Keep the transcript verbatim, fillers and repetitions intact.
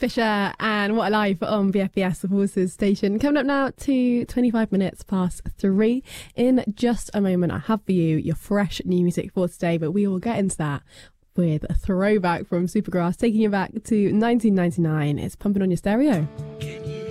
Fisher and What a Life on B F B S, the Forces station. Coming up now to twenty-five minutes past three. In just a moment, I have for you your fresh new music for today, but we will get into that with a throwback from Supergrass, taking you back to nineteen ninety-nine. It's Pumping on Your Stereo.